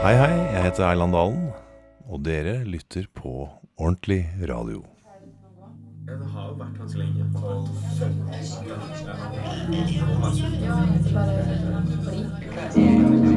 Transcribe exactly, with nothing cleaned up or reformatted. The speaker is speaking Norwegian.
Hei, hei, jeg heter Eiland Dalen, og dere lytter på Ordentlig Radio. Ja, det har jo vært ganske lenge. Og Ja, det bare bli.